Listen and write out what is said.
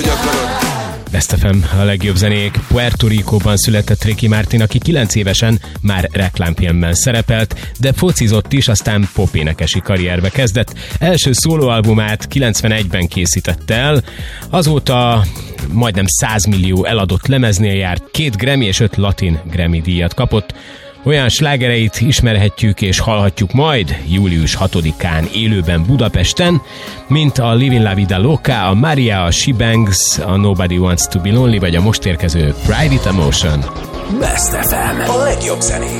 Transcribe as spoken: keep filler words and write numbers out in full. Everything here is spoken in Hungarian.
Best ef em, a legjobb zenék. Puerto Ricóban született Ricky Martin, aki kilenc évesen már reklámfilmben szerepelt, de focizott is, aztán popénekesi karrierbe kezdett. Első szólóalbumát kilencvenegyben készítette el, azóta majdnem száz millió eladott lemeznél járt, két Grammy és öt Latin Grammy díjat kapott. Olyan slágereit ismerhetjük és hallhatjuk majd július hatodikán élőben Budapesten, mint a Living La Vida Loca, a Maria, a She Bangs, a Nobody Wants to Be Lonely, vagy a most érkező Private Emotion. Best ef em, a legjobb zenék.